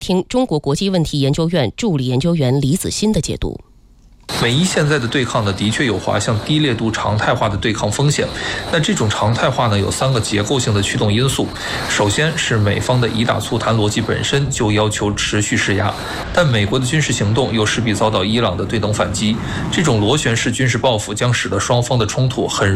听中国国际问题研究院助理研究员李子欣的解读。 美伊现在的对抗呢，的确有滑向低烈度常态化的对抗风险。那这种常态化呢，有3个结构性的驱动因素。首先是美方的以打促谈逻辑本身就要求持续施压，但美国的军事行动又势必遭到伊朗的对等反击。这种螺旋式军事报复将使得双方的冲突很